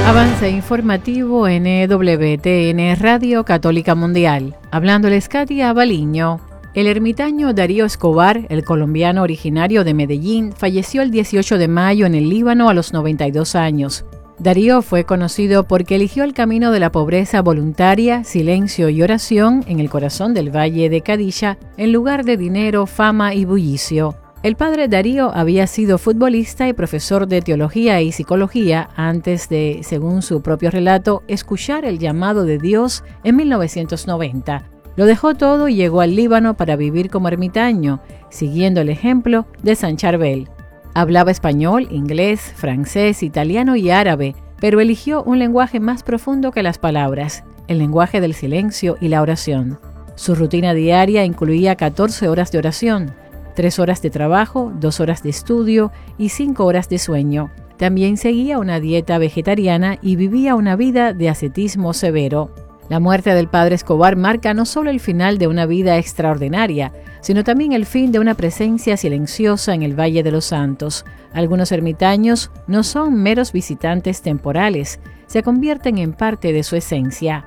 Avance informativo en EWTN Radio Católica Mundial. Hablándoles Katia Baliño. El ermitaño Darío Escobar, el colombiano originario de Medellín, falleció el 18 de mayo en el Líbano a los 92 años. Darío fue conocido porque eligió el camino de la pobreza voluntaria, silencio y oración en el corazón del Valle de Cadilla, en lugar de dinero, fama y bullicio. El padre Darío había sido futbolista y profesor de teología y psicología antes de, según su propio relato, escuchar el llamado de Dios en 1990. Lo dejó todo y llegó al Líbano para vivir como ermitaño, siguiendo el ejemplo de San Charbel. Hablaba español, inglés, francés, italiano y árabe, pero eligió un lenguaje más profundo que las palabras, el lenguaje del silencio y la oración. Su rutina diaria incluía 14 horas de oración, 3 horas de trabajo, 2 horas de estudio y 5 horas de sueño. También seguía una dieta vegetariana y vivía una vida de ascetismo severo. La muerte del padre Escobar marca no solo el final de una vida extraordinaria, sino también el fin de una presencia silenciosa en el Valle de los Santos. Algunos ermitaños no son meros visitantes temporales, se convierten en parte de su esencia.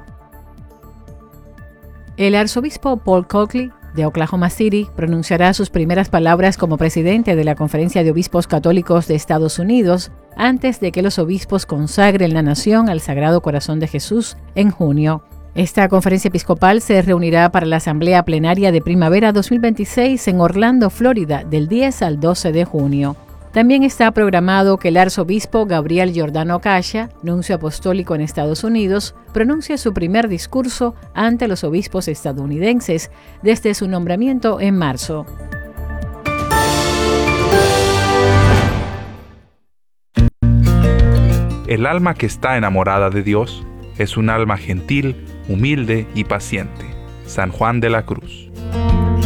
El arzobispo Paul Coakley de Oklahoma City pronunciará sus primeras palabras como presidente de la Conferencia de Obispos Católicos de Estados Unidos antes de que los obispos consagren la nación al Sagrado Corazón de Jesús en junio. Esta conferencia episcopal se reunirá para la Asamblea Plenaria de Primavera 2026 en Orlando, Florida, del 10 al 12 de junio. También está programado que el arzobispo Gabriel Giordano Calla, nuncio apostólico en Estados Unidos, pronuncie su primer discurso ante los obispos estadounidenses desde su nombramiento en marzo. El alma que está enamorada de Dios es un alma gentil, humilde y paciente. San Juan de la Cruz.